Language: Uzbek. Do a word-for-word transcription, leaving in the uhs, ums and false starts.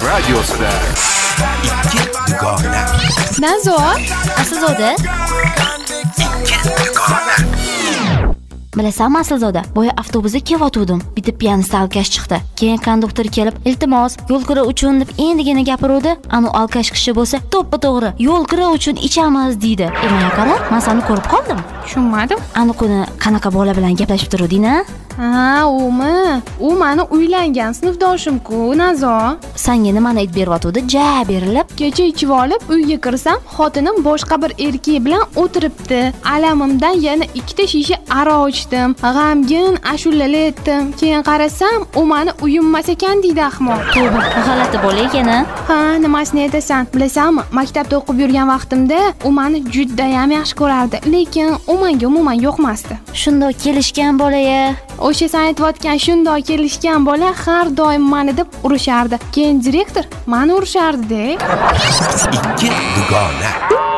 radiosida ikki dugona. Nazo, Aslzoda. ikki dugona. Bilasanmi Aslzoda, boya avtobusda kelayotgandim. Bitta piyanist alkash chiqdi. Keyin konduktor kelib, "Iltimos, yo'l kira uchun" deb endigina gapiruvdi. Anu alkash kishi bo'lsa, to'ppa-to'g'ri, "Yo'l kira uchun ichamiz" deydi. Emang qara, men seni ko'rib qoldim. Tushunmadim. Anu kuni qanaqa bola bilan gaplashib turuvding-a? Ha, umi. U meni uylangan sinfdoshim-ku, Nazo. Senga nimani aytib beryotdi? Ja berilib. Kecha ichib olib uyga kirsam, xotinim boshqa bir erkak bilan o'tiribdi. Alamimdan yana ikkita shisha aroq ichdim. G'amgin ashulalar aytdim. Keyin qarasam, u meni uyimmas ekan deydi ahmoq. Tavba, g'alati bola ekan-a? Ha, nimasini aytasan? Bilasanmi, maktabda o'qib yurgan vaqtimda u meni juda ham yaxshi ko'rardi, lekin u menga umuman yoqmasdi. Shundoq kelishgan bola-ya. O'sha sen aytayotgan shundoq kelishgan bola har doim meni deb urishardi. Keyin direktor meni urishardi-da. ikki dugona.